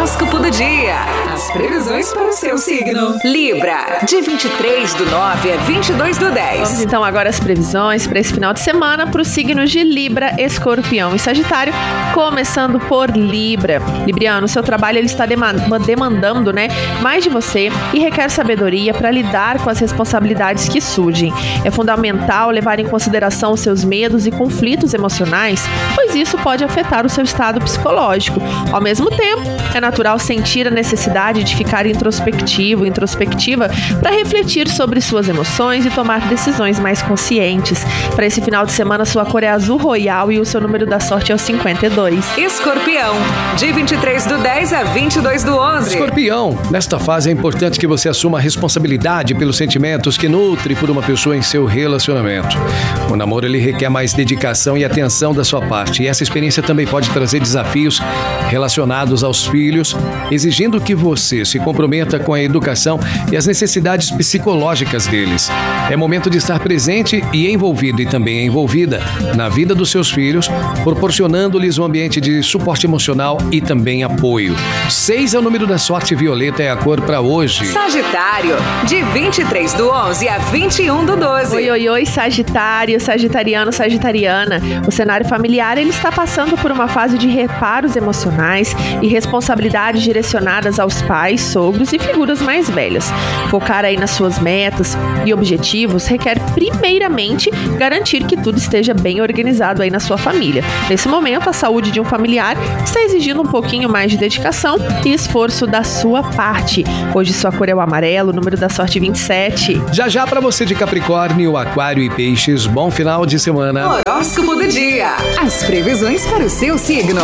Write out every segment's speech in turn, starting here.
Horóscopo do dia. As previsões para o seu signo. Libra, de 23/9 a 22/10. Vamos então agora às previsões para esse final de semana para os signos de Libra, Escorpião e Sagitário, começando por Libra. Libriano, seu trabalho ele está demandando, mais de você e requer sabedoria para lidar com as responsabilidades que surgem. É fundamental levar em consideração os seus medos e conflitos emocionais, pois isso pode afetar o seu estado psicológico. Ao mesmo tempo, é natural sentir a necessidade de ficar introspectiva para refletir sobre suas emoções e tomar decisões mais conscientes. Para esse final de semana, sua cor é azul royal e o seu número da sorte é o 52. Escorpião, de 23/10 a 22/11. Escorpião, nesta fase é importante que você assuma a responsabilidade pelos sentimentos que nutre por uma pessoa em seu relacionamento. O namoro ele requer mais dedicação e atenção da sua parte, e essa experiência também pode trazer desafios relacionados aos filhos, exigindo que você se comprometa com a educação e as necessidades psicológicas deles. É momento de estar presente e envolvido e também envolvida na vida dos seus filhos, proporcionando-lhes um ambiente de suporte emocional e também apoio. 6 é o número da sorte, violeta é a cor para hoje. Sagitário, de 23/11 a 21/12. Oi, Sagitário, Sagitariano, Sagitariana. O cenário familiar ele está passando por uma fase de reparos emocionais e responsabilidades direcionadas aos pais, sogros e figuras mais velhas. Focar aí nas suas metas e objetivos requer primeiramente garantir que tudo esteja bem organizado aí na sua família. Nesse momento, a saúde de um familiar está exigindo um pouquinho mais de dedicação e esforço da sua parte. Hoje sua cor é o amarelo, número da sorte 27. Já para você de Capricórnio, Aquário e Peixes, bom final de semana. Horóscopo do dia. As previsões para o seu signo.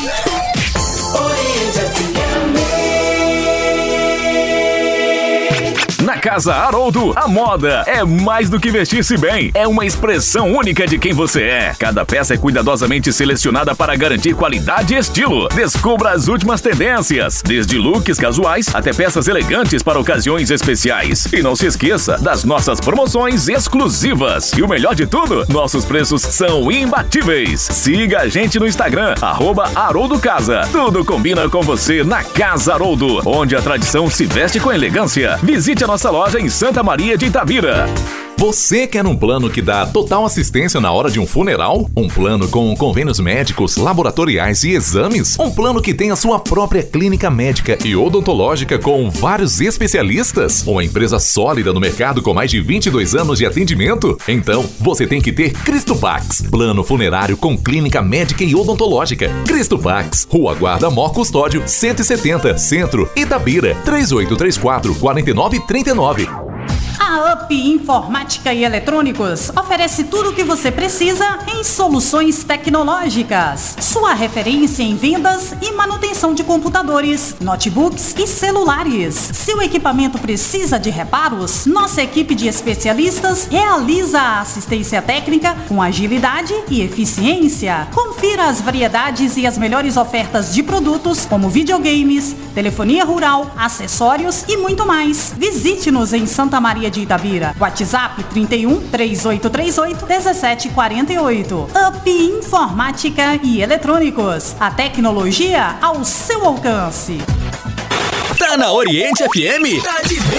Na Casa Haroldo, a moda é mais do que vestir-se bem. É uma expressão única de quem você é. Cada peça é cuidadosamente selecionada para garantir qualidade e estilo. Descubra as últimas tendências, desde looks casuais até peças elegantes para ocasiões especiais. E não se esqueça das nossas promoções exclusivas. E o melhor de tudo, nossos preços são imbatíveis. Siga a gente no Instagram, @HaroldoCasa. Tudo combina com você na Casa Haroldo, onde a tradição se veste com elegância. Visite a nossa loja em Santa Maria de Itabira. Você quer um plano que dá total assistência na hora de um funeral? Um plano com convênios médicos, laboratoriais e exames? Um plano que tem a sua própria clínica médica e odontológica com vários especialistas? Uma empresa sólida no mercado com mais de 22 anos de atendimento? Então, você tem que ter Cristopax. Plano funerário com clínica médica e odontológica. Cristopax, Rua Guarda Mor Custódio, 170, Centro, Itabira, 3834-4939. A UP Informática e Eletrônicos oferece tudo o que você precisa em soluções tecnológicas. Sua referência em vendas e manutenção de computadores, notebooks e celulares. Se o equipamento precisa de reparos, nossa equipe de especialistas realiza a assistência técnica com agilidade e eficiência. Confira as variedades e as melhores ofertas de produtos como videogames, telefonia rural, acessórios e muito mais. Visite-nos em Santa Maria de Itabira. WhatsApp 31 3838 1748. UP Informática e Eletrônicos. A tecnologia ao seu alcance. Tá na Oriente FM? Tá de